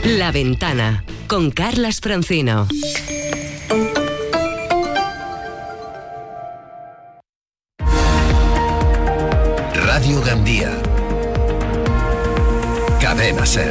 La Ventana, con Carlas Francino. Radio Gandía. Cadena SER.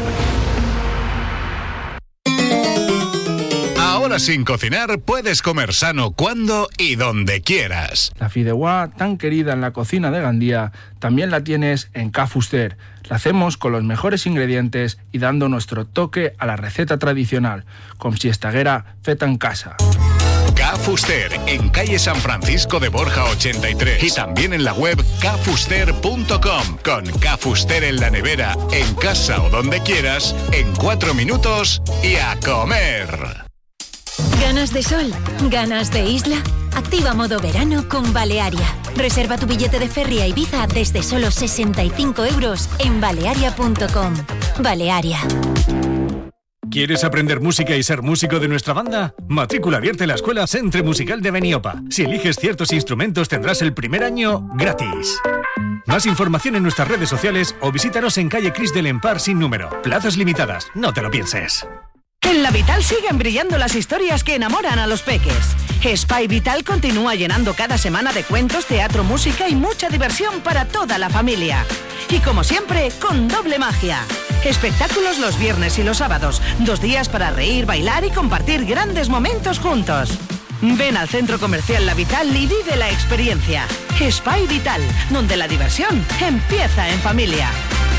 Ahora sin cocinar puedes comer sano cuando y donde quieras. La fideuá, tan querida en la cocina de Gandía, también la tienes en Ca Fuster. La hacemos con los mejores ingredientes y dando nuestro toque a la receta tradicional, com si estaguera feta en casa. Ca Fuster, en calle San Francisco de Borja 83. Y también en la web cafuster.com. Con Ca Fuster en la nevera, en casa o donde quieras, en 4 minutos y a comer. ¿Ganas de sol? ¿Ganas de isla? Activa modo verano con Balearia. Reserva tu billete de ferry a Ibiza desde solo 65 € en balearia.com. Balearia. ¿Quieres aprender música y ser músico de nuestra banda? Matrícula abierta en la Escuela Centre Musical de Beniopa. Si eliges ciertos instrumentos tendrás el primer año gratis. Más información en nuestras redes sociales o visítanos en calle Cris del Empar sin número. Plazas limitadas, no te lo pienses. En La Vital siguen brillando las historias que enamoran a los peques. Spy Vital continúa llenando cada semana de cuentos, teatro, música y mucha diversión para toda la familia. Y como siempre, con doble magia. Espectáculos los viernes y los sábados. 2 días para reír, bailar y compartir grandes momentos juntos. Ven al Centro Comercial La Vital y vive la experiencia. Spy Vital, donde la diversión empieza en familia.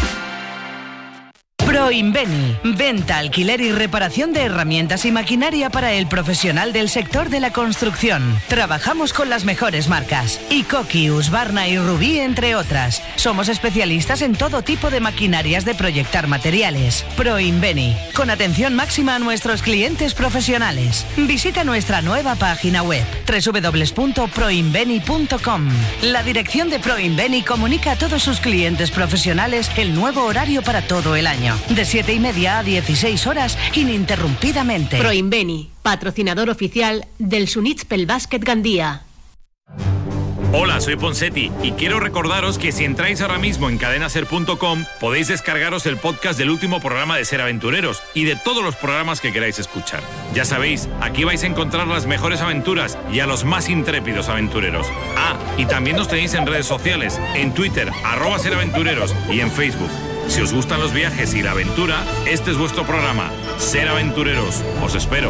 Proinveni, venta, alquiler y reparación de herramientas y maquinaria para el profesional del sector de la construcción. Trabajamos con las mejores marcas, Ikoki, Husqvarna y Rubí, entre otras. Somos especialistas en todo tipo de maquinarias de proyectar materiales. Proinveni, con atención máxima a nuestros clientes profesionales. Visita nuestra nueva página web, www.proinveni.com. La dirección de Proinveni comunica a todos sus clientes profesionales el nuevo horario para todo el año. De 7:30 a 16 horas, ininterrumpidamente. Proinveni, patrocinador oficial del Sunitspel Basket Gandía. Hola, soy Ponsetti y quiero recordaros que si entráis ahora mismo en cadenaser.com podéis descargaros el podcast del último programa de Ser Aventureros y de todos los programas que queráis escuchar. Ya sabéis, aquí vais a encontrar las mejores aventuras y a los más intrépidos aventureros. Ah, y también nos tenéis en redes sociales, en Twitter, @seraventureros y en Facebook. Si os gustan los viajes y la aventura, este es vuestro programa. Ser Aventureros. Os espero.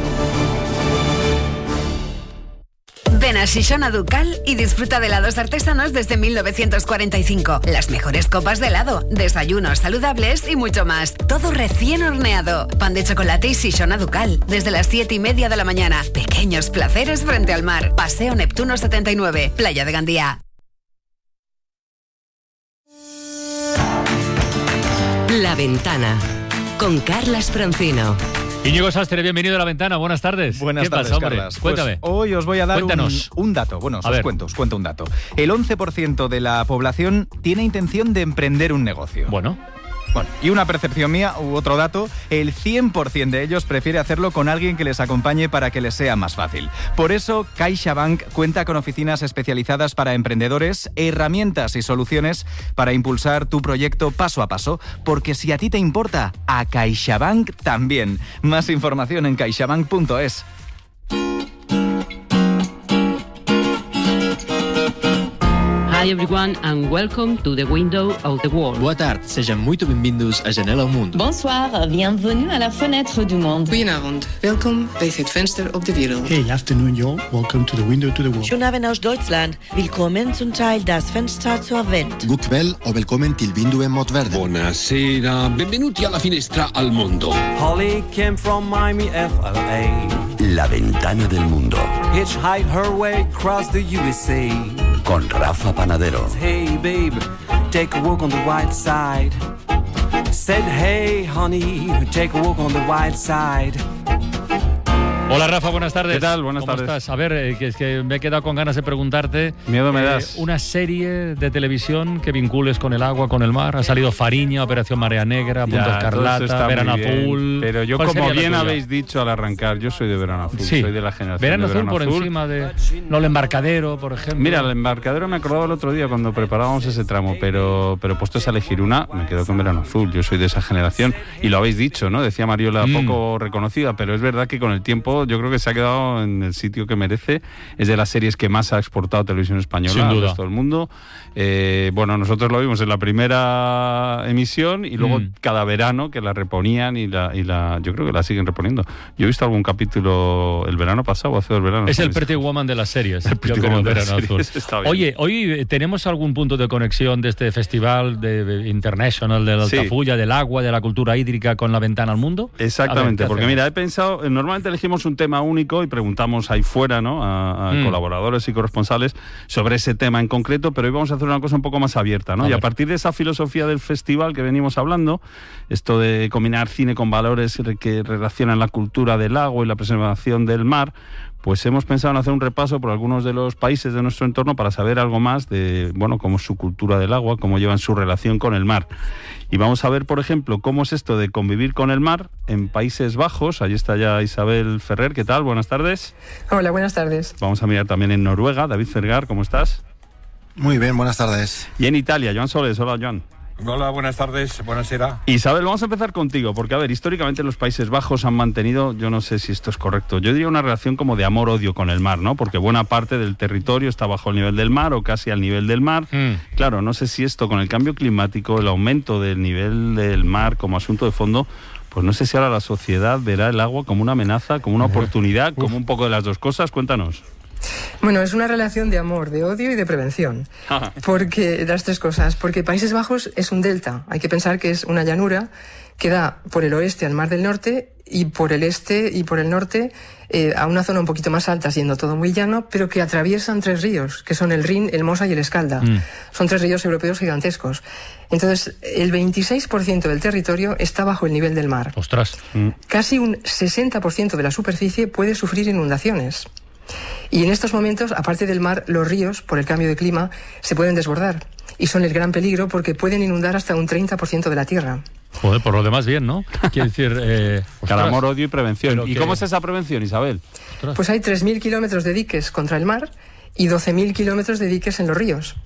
Ven a Shishona Ducal y disfruta de helados artesanos desde 1945. Las mejores copas de helado, desayunos saludables y mucho más. Todo recién horneado. Pan de chocolate y Shishona Ducal. Desde las 7:30 de la mañana. Pequeños placeres frente al mar. Paseo Neptuno 79, Playa de Gandía. La Ventana, con Carlas Francino. Íñigo Sastre, bienvenido a La Ventana, buenas tardes. Buenas tardes, pasa, Carlas. Cuéntame. Pues hoy os voy a dar un dato. Bueno, os cuento un dato. El 11% de la población tiene intención de emprender un negocio. Bueno, y una percepción mía, u otro dato, el 100% de ellos prefiere hacerlo con alguien que les acompañe para que les sea más fácil. Por eso, CaixaBank cuenta con oficinas especializadas para emprendedores, herramientas y soluciones para impulsar tu proyecto paso a paso, porque si a ti te importa, a CaixaBank también. Más información en caixabank.es. Hi everyone and welcome to the Window of the World. Boa tarde, sejam muito bem-vindos à Janela ao Mundo. Bonsoir, bienvenue à la fenêtre du monde. Goedenavond, welkom bij het venster op de wereld. Hey, afternoon y'all, welcome to the Window to the World. Schönen Abend aus Deutschland, willkommen zum Teil das Fenster zur Welt. God kväll och välkommen till Vinduet mot världen. Buonasera, benvenuti alla finestra al mondo. Holly came from Miami, FLA. La Ventana del Mundo. Hitchhiked her way across the USA. Con Rafa Panadero. Hey babe, take a walk on the white side. Said hey honey, take a walk on the white side. Hola Rafa, buenas tardes. ¿Qué tal? Buenas ¿Cómo tardes. estás? A ver, es que me he quedado con ganas de preguntarte. Miedo me das. Una serie de televisión que vincules con el agua, con el mar. Ha salido Fariña, Operación Marea Negra, Punto Escarlata, Verano Azul. Pero yo, como bien habéis dicho al arrancar, yo soy de Verano Azul. Sí. Soy de la generación Verano de Azul Verano por Azul. encima de... No, el Embarcadero, por ejemplo. Mira, el Embarcadero me acordaba el otro día cuando preparábamos ese tramo, pero puestos a elegir una, me quedo con Verano Azul. Yo soy de esa generación y lo habéis dicho, ¿no? Decía Mariola, poco reconocida, pero es verdad que con el tiempo yo creo que se ha quedado en el sitio que merece. Es de las series que más ha exportado Televisión Española al resto del mundo. Bueno, nosotros lo vimos en la primera emisión y luego cada verano que la reponían y yo creo que la siguen reponiendo. Yo he visto algún capítulo el verano pasado o hace 2 veranos. Es el Pretty Woman de las series. Yo creo, Verano Azul. Oye, hoy tenemos algún punto de conexión de este festival de International de la Altafulla, del agua, de la cultura hídrica con La Ventana al Mundo. Exactamente, porque mira, he pensado, normalmente elegimos un tema único y preguntamos ahí fuera, ¿no? A colaboradores y corresponsales sobre ese tema en concreto, pero hoy vamos a hacer una cosa un poco más abierta, ¿no? Y a partir de esa filosofía del festival que venimos hablando, esto de combinar cine con valores que relacionan la cultura del agua y la preservación del mar, pues hemos pensado en hacer un repaso por algunos de los países de nuestro entorno para saber algo más de, bueno, cómo es su cultura del agua, cómo llevan su relación con el mar. Y vamos a ver, por ejemplo, cómo es esto de convivir con el mar en Países Bajos. Allí está ya Isabel Ferrer. ¿Qué tal? Buenas tardes. Hola, buenas tardes. Vamos a mirar también en Noruega. David Fergar, ¿cómo estás? Muy bien, buenas tardes. Y en Italia, Joan Soles. Hola, Joan. Hola, buenas tardes, buonasera. Isabel, vamos a empezar contigo, porque a ver, históricamente los Países Bajos han mantenido, yo no sé si esto es correcto, yo diría una relación como de amor-odio con el mar, ¿no? Porque buena parte del territorio está bajo el nivel del mar o casi al nivel del mar. Claro, no sé si esto con el cambio climático, el aumento del nivel del mar como asunto de fondo, pues no sé si ahora la sociedad verá el agua como una amenaza, como una oportunidad, como un poco de las dos cosas. Cuéntanos. Bueno, es una relación de amor, de odio y de prevención. Porque las tres cosas. Porque Países Bajos es un delta. Hay que pensar que es una llanura que da por el oeste al Mar del Norte y por el este y por el norte a una zona un poquito más alta, siendo todo muy llano, pero que atraviesan 3 ríos, que son el Rin, el Mosa y el Escalda. Son 3 ríos europeos gigantescos. Entonces, el 26% del territorio está bajo el nivel del mar. ¡Ostras! Casi un 60% de la superficie puede sufrir inundaciones. Y en estos momentos, aparte del mar, los ríos, por el cambio de clima, se pueden desbordar. Y son el gran peligro porque pueden inundar hasta un 30% de la tierra. Joder, por lo demás bien, ¿no? Quiero decir... Cada amor, odio y prevención. ¿Y que... cómo es esa prevención, Isabel? Pues hay 3.000 kilómetros de diques contra el mar y 12.000 kilómetros de diques en los ríos.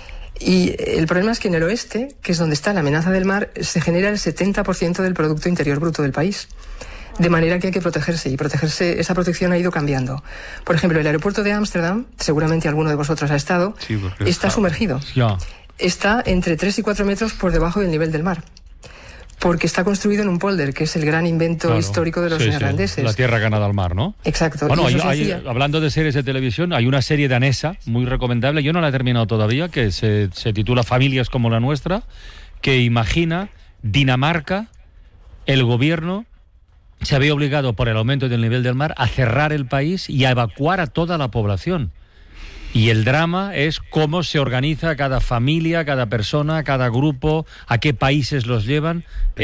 Y el problema es que en el oeste, que es donde está la amenaza del mar, se genera el 70% del Producto Interior Bruto del país. De manera que hay que protegerse, y esa protección ha ido cambiando. Por ejemplo, el aeropuerto de Ámsterdam, seguramente alguno de vosotros ha estado, está sumergido. Está entre 3 y 4 metros por debajo del nivel del mar. Porque está construido en un polder, que es el gran invento histórico de los neerlandeses. La tierra ganada al mar, ¿no? Exacto. Bueno, hablando de series de televisión, hay una serie danesa muy recomendable, yo no la he terminado todavía, que se titula Familias como la nuestra, que imagina Dinamarca, el gobierno se había obligado por el aumento del nivel del mar a cerrar el país y a evacuar a toda la población. Y el drama es cómo se organiza cada familia, cada persona, cada grupo, a qué países los llevan.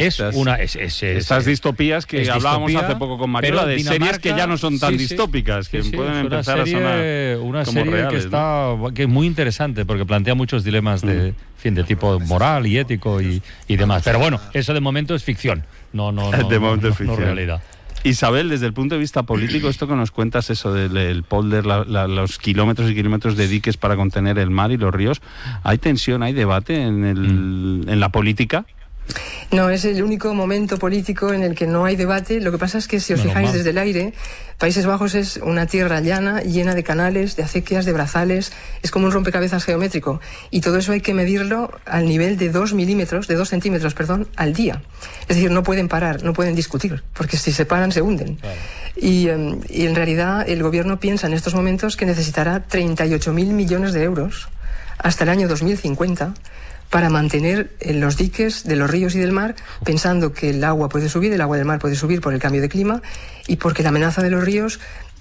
Estas distopías que hablábamos hace poco con Mariola, de series que ya no son tan distópicas, que pueden empezar a sonar una como serie reales, que es muy interesante porque plantea muchos dilemas de tipo moral y ético y demás. Pero bueno, eso de momento es ficción. No realidad. Isabel, desde el punto de vista político, esto que nos cuentas, eso del polder, los kilómetros y kilómetros de diques para contener el mar y los ríos, ¿hay tensión, hay debate en la política? No, es el único momento político en el que no hay debate. Lo que pasa es que, si os fijáis desde el aire, Países Bajos es una tierra llana, llena de canales, de acequias, de brazales. Es como un rompecabezas geométrico. Y todo eso hay que medirlo al nivel de 2 centímetros, al día. Es decir, no pueden parar, no pueden discutir, porque si se paran se hunden. Claro. Y en realidad el gobierno piensa en estos momentos que necesitará 38.000 millones de euros hasta el año 2050 para mantener los diques de los ríos y del mar, pensando que el agua del mar puede subir por el cambio de clima y porque la amenaza de los ríos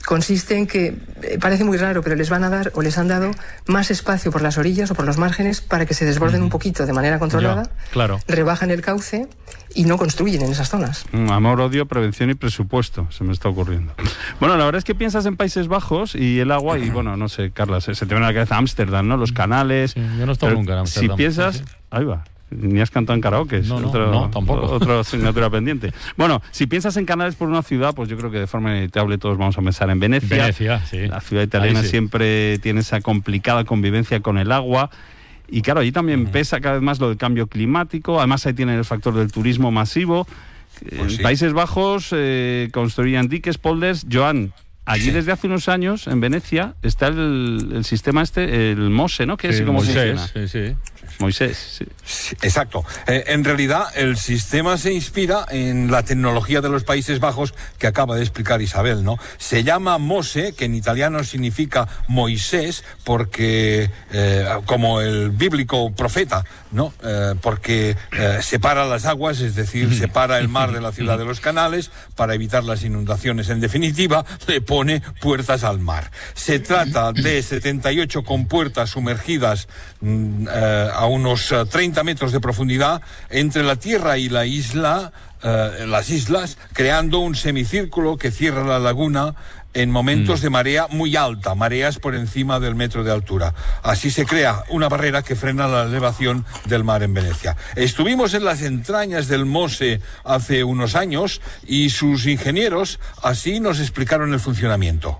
consiste en que, parece muy raro, pero les van a dar o les han dado más espacio por las orillas o por los márgenes para que se desborden un poquito de manera controlada, claro. Rebajan el cauce y no construyen en esas zonas. Amor, odio, prevención y presupuesto, se me está ocurriendo. Bueno, la verdad es que piensas en Países Bajos y el agua y, bueno, no sé, Carla, se te viene a la cabeza Ámsterdam, ¿no? Los canales. Sí, yo no he estado nunca en Ámsterdam. Si piensas... Sí. Ahí va. Ni has cantado en karaoke, no, tampoco. Otra asignatura pendiente. Bueno, si piensas en canales por una ciudad, pues yo creo que de forma inevitable todos vamos a pensar en Venecia. Venecia, sí. La ciudad italiana sí. Siempre tiene esa complicada convivencia con el agua. Y claro, allí también pesa cada vez más lo del cambio climático. Además, ahí tiene el factor del turismo masivo. Pues en Países Bajos construían diques, polders. Joan, allí desde hace unos años, en Venecia, está el sistema el MOSE, ¿no? Que es como funciona. Sí. Moisés, sí. Sí, exacto. En realidad, el sistema se inspira en la tecnología de los Países Bajos que acaba de explicar Isabel, ¿no? Se llama MOSE, que en italiano significa Moisés, porque como el bíblico profeta, ¿no? Porque separa las aguas, es decir, separa el mar de la ciudad de los canales para evitar las inundaciones. En definitiva, le pone puertas al mar. Se trata de 78 compuertas sumergidas a unos 30 metros de profundidad entre la tierra y la isla, las islas, creando un semicírculo que cierra la laguna en momentos de marea muy alta, mareas por encima del metro de altura. Así se crea una barrera que frena la elevación del mar en Venecia. Estuvimos en las entrañas del MOSE hace unos años y sus ingenieros así nos explicaron el funcionamiento.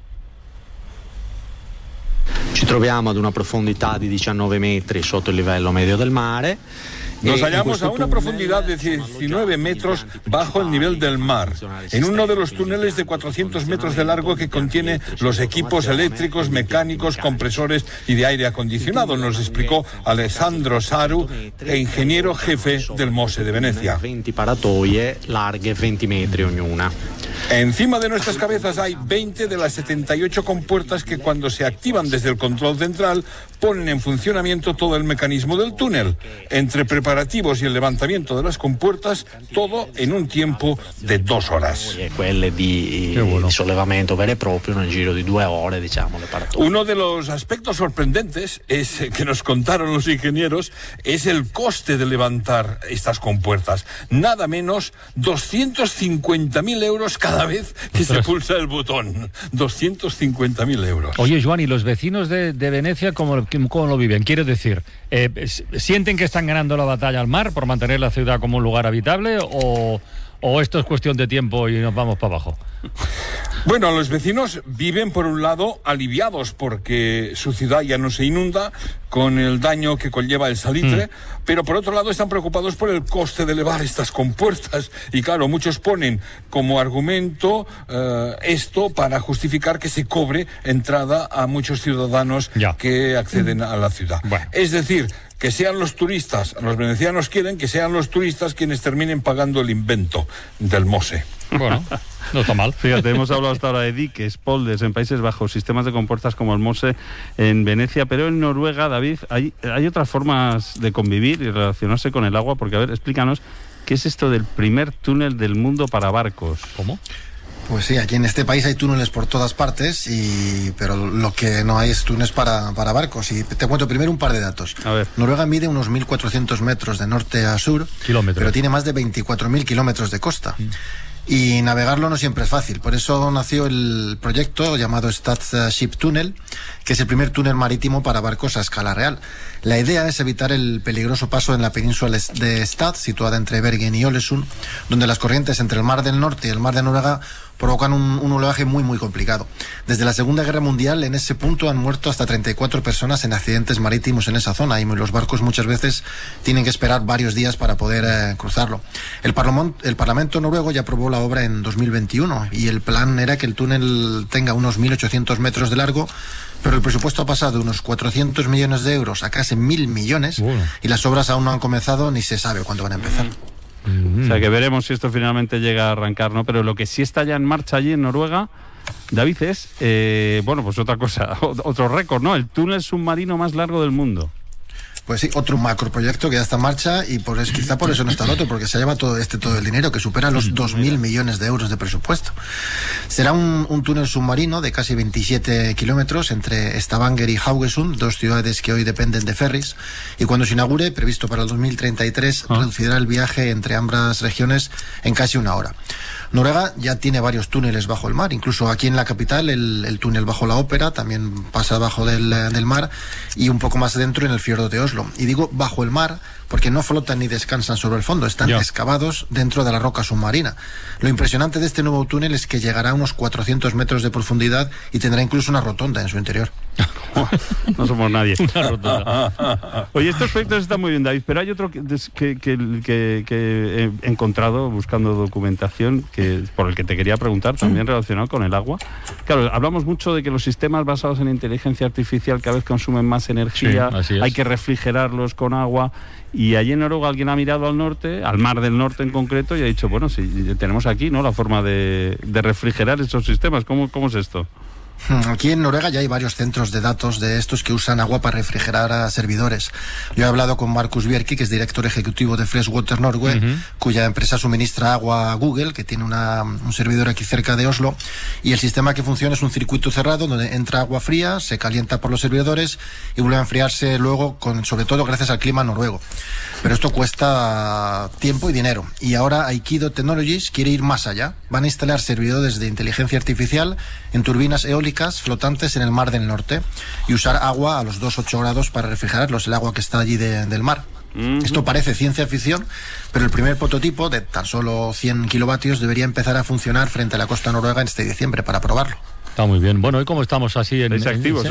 Ci troviamo ad una profondità di 19 metri sotto il livello medio del mare. Nos hallamos a una profundidad de 19 metros bajo el nivel del mar, en uno de los túneles de 400 metros de largo que contiene los equipos eléctricos, mecánicos, compresores y de aire acondicionado, nos explicó Alessandro Saru, ingeniero jefe del MOSE de Venecia. 20 paratoie larghe 20 metri ognuna. Encima de nuestras cabezas hay 20 de las 78 compuertas que cuando se activan desde el control central ponen en funcionamiento todo el mecanismo del túnel. Entre preparativos y el levantamiento de las compuertas, todo en un tiempo de 2 horas. Quelle di sollevamento vero e proprio nel giro di 2 ore, diciamo, le paratoie. Uno de los aspectos sorprendentes es que nos contaron los ingenieros es el coste de levantar estas compuertas. Nada menos 250.000 euros cada vez que se pulsa el botón. 250.000 euros. Oye, Joan, ¿y los vecinos de Venecia cómo lo viven? Quiero decir, ¿sienten que están ganando la batalla al mar por mantener la ciudad como un lugar habitable o esto es cuestión de tiempo y nos vamos para abajo? Bueno, los vecinos viven, por un lado, aliviados porque su ciudad ya no se inunda con el daño que conlleva el salitre, pero por otro lado están preocupados por el coste de elevar estas compuertas. Y claro, muchos ponen como argumento esto para justificar que se cobre entrada a muchos ciudadanos que acceden a la ciudad. Bueno. Es decir, que sean los turistas, los venecianos quieren que sean los turistas quienes terminen pagando el invento del MOSE. Bueno, no está mal. Fíjate, hemos hablado hasta ahora de diques, polders en Países Bajos, sistemas de compuertas como el MOSE en Venecia, pero en Noruega, David, hay otras formas de convivir y relacionarse con el agua, porque, a ver, explícanos, ¿qué es esto del primer túnel del mundo para barcos? ¿Cómo? Pues sí, aquí en este país hay túneles por todas partes, pero lo que no hay es túneles para barcos. Y te cuento primero un par de datos. A ver. Noruega mide unos 1.400 metros de norte a sur, pero tiene más de 24.000 kilómetros de costa. Y navegarlo no siempre es fácil. Por eso nació el proyecto llamado Stad-Ship Tunnel, que es el primer túnel marítimo para barcos a escala real. La idea es evitar el peligroso paso en la península de Stad, situada entre Bergen y Ålesund, donde las corrientes entre el Mar del Norte y el Mar de Noruega provocan un oleaje muy muy complicado. Desde la Segunda Guerra Mundial en ese punto han muerto hasta 34 personas en accidentes marítimos en esa zona y los barcos muchas veces tienen que esperar varios días para poder cruzarlo. El Parlamento noruego ya aprobó la obra en 2021 y el plan era que el túnel tenga unos 1.800 metros de largo, pero el presupuesto ha pasado de unos 400 millones de euros a casi 1.000 millones y las obras aún no han comenzado ni se sabe cuándo van a empezar. O sea que veremos si esto finalmente llega a arrancar, ¿no? Pero lo que sí está ya en marcha allí en Noruega, David, es, pues otra cosa, otro récord, ¿no? El túnel submarino más largo del mundo. Pues sí, otro macroproyecto que ya está en marcha y quizá por eso no está el otro, porque se lleva todo el dinero que supera los 2.000 millones de euros de presupuesto. Será un túnel submarino de casi 27 kilómetros entre Stavanger y Haugesund, 2 ciudades que hoy dependen de ferries, y cuando se inaugure, previsto para el 2033, reducirá el viaje entre ambas regiones en casi 1 hora. Noruega ya tiene varios túneles bajo el mar, incluso aquí en la capital el túnel bajo la ópera también pasa bajo del mar, y un poco más adentro en el fiordo de Oslo. Y digo bajo el mar porque no flotan ni descansan sobre el fondo, están excavados dentro de la roca submarina. Lo impresionante de este nuevo túnel es que llegará a unos 400 metros de profundidad y tendrá incluso una rotonda en su interior. No somos nadie. Una rotonda. Oye, estos proyectos están muy bien, David, pero hay otro que he encontrado buscando documentación por el que te quería preguntar, también relacionado con el agua. Claro, hablamos mucho de que los sistemas basados en inteligencia artificial cada vez consumen más energía, hay que refrigerarlos con agua. Y allí en Noruega alguien ha mirado al norte, al mar del norte en concreto, y ha dicho, bueno, si tenemos aquí, ¿no?, la forma de refrigerar esos sistemas. ¿Cómo es esto? Aquí en Noruega ya hay varios centros de datos de estos que usan agua para refrigerar a servidores. Yo he hablado con Markus Bjerke, que es director ejecutivo de Freshwater Norway, cuya empresa suministra agua a Google, que tiene un servidor aquí cerca de Oslo, y el sistema que funciona es un circuito cerrado donde entra agua fría, se calienta por los servidores y vuelve a enfriarse luego, sobre todo gracias al clima noruego. Pero esto cuesta tiempo y dinero. Y ahora Aikido Technologies quiere ir más allá. Van a instalar servidores de inteligencia artificial en turbinas eólicas flotantes en el Mar del Norte y usar agua a los 2-8 grados para refrigerarlos, el agua que está allí del mar. Esto parece ciencia ficción, pero el primer prototipo de tan solo 100 kilovatios debería empezar a funcionar frente a la costa noruega en este diciembre para probarlo. Está muy bien. Bueno, ¿y cómo estamos así en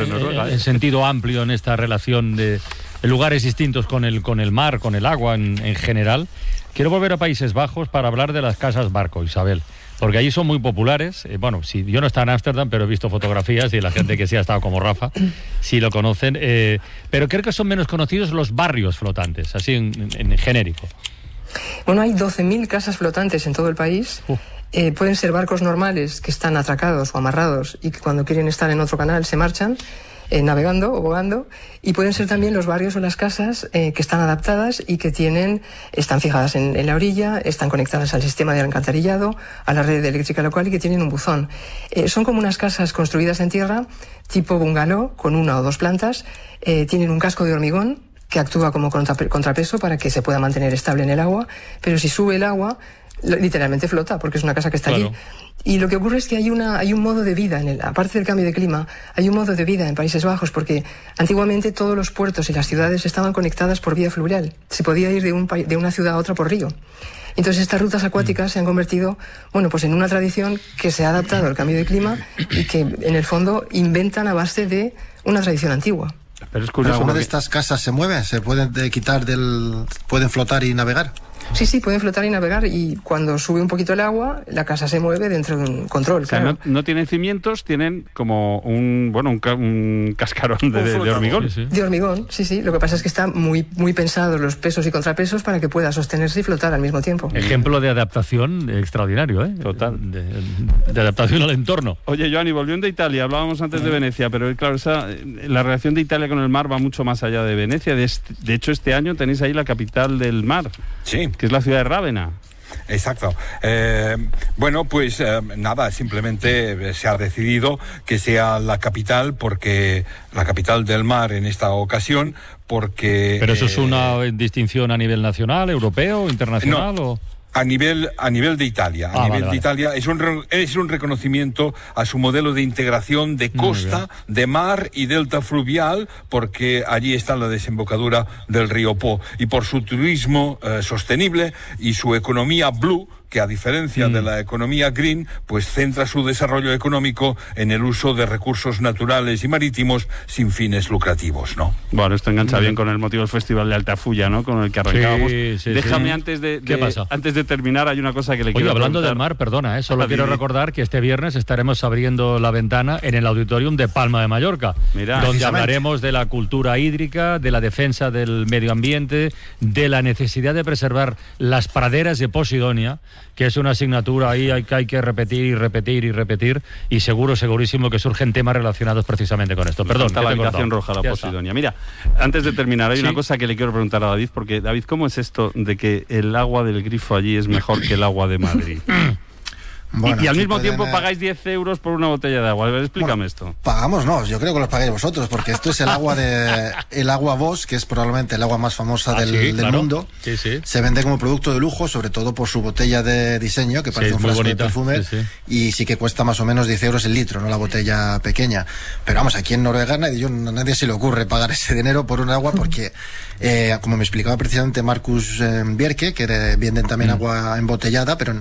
sentido amplio en esta relación de lugares distintos con el mar, con el agua en general? Quiero volver a Países Bajos para hablar de las casas barco, Isabel, porque allí son muy populares. Bueno, sí, yo no he estado en Ámsterdam, pero he visto fotografías y la gente que sí ha estado como Rafa, sí lo conocen, pero creo que son menos conocidos los barrios flotantes, así en genérico. Bueno, hay 12.000 casas flotantes en todo el país. Pueden ser barcos normales que están atracados o amarrados y que cuando quieren estar en otro canal se marchan navegando o bogando, y pueden ser también los barrios o las casas que están adaptadas y que están fijadas en la orilla, están conectadas al sistema de alcantarillado, a la red eléctrica local y que tienen un buzón. Son como unas casas construidas en tierra, tipo bungalow, con 1 o 2 plantas, tienen un casco de hormigón que actúa como contrapeso para que se pueda mantener estable en el agua, pero si sube el agua, literalmente flota, porque es una casa que está allí. Y lo que ocurre es que hay un modo de vida, aparte del cambio de clima, hay un modo de vida en Países Bajos, porque antiguamente todos los puertos y las ciudades estaban conectadas por vía fluvial. Se podía ir de una ciudad a otra por río. Entonces estas rutas acuáticas se han convertido, pues en una tradición que se ha adaptado al cambio de clima y que en el fondo inventan a base de una tradición antigua. Pero es curioso. ¿Alguna de estas casas se mueve? ¿Se pueden pueden flotar y navegar? Sí, pueden flotar y navegar, y cuando sube un poquito el agua, la casa se mueve dentro de un control. O sea, claro. no tienen cimientos, tienen como un cascarón de hormigón. Sí. De hormigón, sí. Lo que pasa es que están muy, muy pensados los pesos y contrapesos para que pueda sostenerse y flotar al mismo tiempo. Ejemplo de adaptación extraordinario, ¿eh? Total. De adaptación al entorno. Oye, Joanny, volviendo a Italia, hablábamos antes de Venecia, pero claro, la relación de Italia con el mar va mucho más allá de Venecia. De hecho, este año tenéis ahí la capital del mar. Sí. Que es la ciudad de Rávena. Exacto. Nada, simplemente se ha decidido que sea la capital del mar en esta ocasión, porque... ¿Pero eso es una distinción a nivel nacional, europeo, internacional o...? A nivel de Italia. De Italia es un reconocimiento a su modelo de integración de costa, de mar y delta fluvial, porque allí está la desembocadura del río Po, y por su turismo sostenible y su economía blue, que a diferencia de la economía green, pues centra su desarrollo económico en el uso de recursos naturales y marítimos sin fines lucrativos, ¿no? Bueno, esto engancha bien con el motivo del Festival de Altafulla, ¿no?, con el que arrancábamos. Déjame antes de terminar, hay una cosa que le quiero hablando preguntar. Del mar, perdona, solo quiero recordar que este viernes estaremos abriendo la ventana en el Auditorium de Palma de Mallorca, donde hablaremos de la cultura hídrica, de la defensa del medio ambiente, de la necesidad de preservar las praderas de Posidonia, que es una asignatura ahí que hay que repetir, y segurísimo que surgen temas relacionados precisamente con esto. Perdón, está la habitación roja, la Posidonia. Mira, antes de terminar, hay una cosa que le quiero preguntar a David, porque David, ¿cómo es esto de que el agua del grifo allí es mejor que el agua de Madrid? Bueno, y al mismo tiempo pagáis 10 euros por una botella de agua. A ver, explícame esto. Pagamos no, yo creo que los pagáis vosotros, porque esto es el agua Bosch, que es probablemente el agua más famosa del mundo. Sí, sí. Se vende como producto de lujo, sobre todo por su botella de diseño, que parece un frasco de perfume, y sí que cuesta más o menos 10 euros el litro, no la botella pequeña. Pero vamos, aquí en Noruega a nadie se le ocurre pagar ese dinero por un agua, porque como me explicaba precisamente Marcus Bjerke, que venden también agua embotellada, pero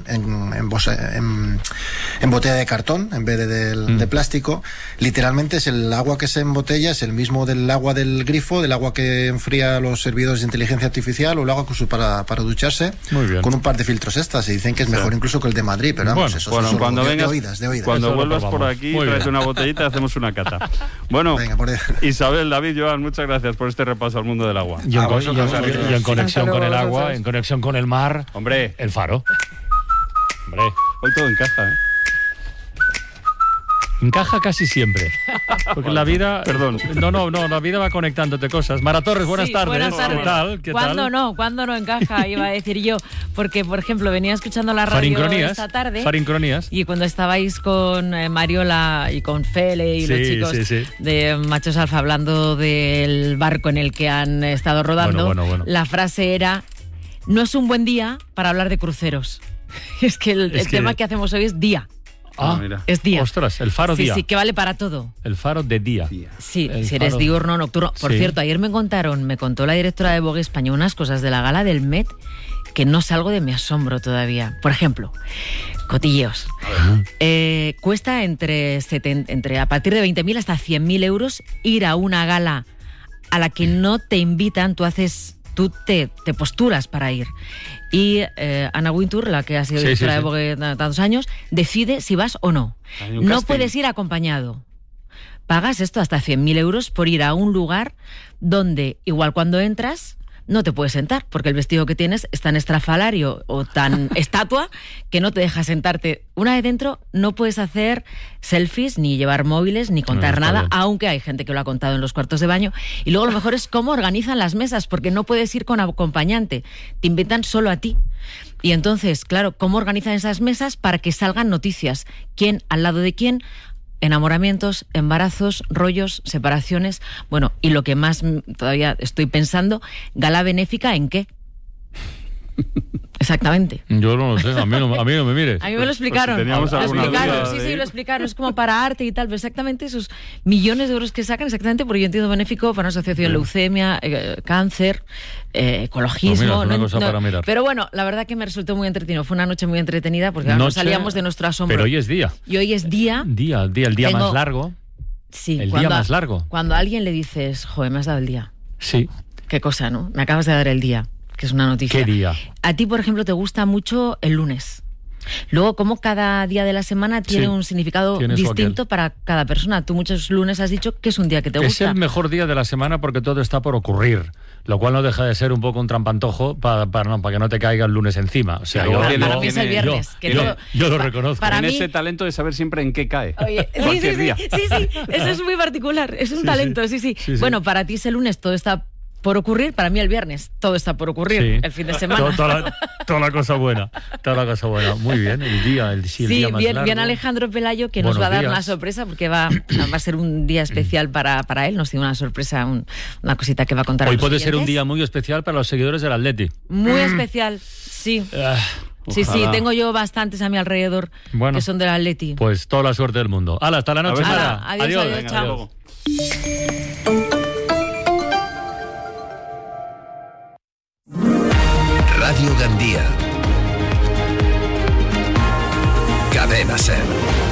en botella de cartón en vez de plástico. Literalmente es el agua que se embotella, es el mismo del agua del grifo, del agua que enfría los servidores de inteligencia artificial, o el agua que usa para ducharse, con un par de filtros extras, y dicen que es mejor incluso que el de Madrid, pero vamos, eso es cuando vengas, de oídas. Cuando vuelvas por aquí, tráete una botellita y hacemos una cata. Bueno, Isabel, David, Joan, muchas gracias por este repaso al mundo del agua. Y en conexión con el agua, en conexión con el mar, hombre, el faro. Hombre, hoy todo encaja, ¿eh? Encaja casi siempre. Porque la vida... Perdón. No, la vida va conectándote cosas. Mara Torres, buenas tardes. Buenas tardes. ¿Qué tal? ¿Cuándo no encaja? Iba a decir yo. Porque, por ejemplo, venía escuchando la radio esta tarde. Farincronías. Y cuando estabais con Mariola y con Fele y los chicos de Machos Alfa hablando del barco en el que han estado rodando, bueno. La frase era: no es un buen día para hablar de cruceros. Es que el tema que hacemos hoy es día. Mira. Es día. Ostras, el faro día. Sí, que vale para todo. El faro de día. Sí, si eres diurno o nocturno. Por cierto, ayer me contó la directora de Vogue España unas cosas de la gala del Met que no salgo de mi asombro todavía. Por ejemplo, cotilleos. Cuesta entre a partir de 20.000 hasta 100.000 euros ir a una gala a la que no te invitan, tú te posturas para ir. Y Anna Wintour, la que ha sido directora de Vogue tantos años, decide si vas o no. No puedes ir acompañado. Pagas esto hasta 100.000 euros por ir a un lugar donde, igual cuando entras, no te puedes sentar, porque el vestido que tienes es tan estrafalario o tan estatua que no te deja sentarte. Una vez dentro no puedes hacer selfies, ni llevar móviles, ni contar nada, aunque hay gente que lo ha contado en los cuartos de baño. Y luego lo mejor es cómo organizan las mesas, porque no puedes ir con acompañante, te invitan solo a ti. Y entonces, claro, ¿cómo organizan esas mesas para que salgan noticias? ¿Quién al lado de quién? Enamoramientos, embarazos, rollos, separaciones. Bueno, y lo que más todavía estoy pensando, ¿gala benéfica en qué? Exactamente. Yo no lo sé, a mí no me mires. A mí me lo explicaron. Pues si lo explicaron. Es como para arte y tal, pero exactamente esos millones de euros que sacan, exactamente, porque yo entiendo benéfico para una asociación, leucemia, cáncer, ecologismo. Pues mira, es una cosa para mirar. Pero bueno, la verdad que me resultó muy entretenido. Fue una noche muy entretenida porque nos salíamos de nuestro asombro. Pero hoy es día. Y hoy es día. El día más largo. Sí, el día más largo. Cuando a alguien le dices, joder, me has dado el día. Sí. Qué cosa, ¿no? Me acabas de dar el día. Que es una noticia. ¿Qué día? A ti, por ejemplo, te gusta mucho el lunes. Luego, como cada día de la semana tiene un significado distinto para cada persona. Tú muchos lunes has dicho que es un día que te gusta. Es el mejor día de la semana porque todo está por ocurrir, lo cual no deja de ser un poco un trampantojo para que no te caiga el lunes encima. O sea, para mí es el viernes. Yo lo reconozco. Tiene ese talento de saber siempre en qué cae. Oye, sí, eso es muy particular. Es un talento, sí. Bueno, para ti ese lunes todo está por ocurrir, para mí el viernes todo está por ocurrir, el fin de semana. Toda la cosa buena. Muy bien, el día más largo. Bien Alejandro Pelayo, que nos va a dar una sorpresa, porque va a ser un día especial para él. Nos tiene una sorpresa, una cosita que va a contar. Hoy puede ser un día muy especial para los seguidores del Atleti. Muy especial, sí. Sí, tengo yo bastantes a mi alrededor que son del Atleti. Pues toda la suerte del mundo. ¡Hala, hasta la noche! Adiós, chao. Radio Gandía. Cadena Ser.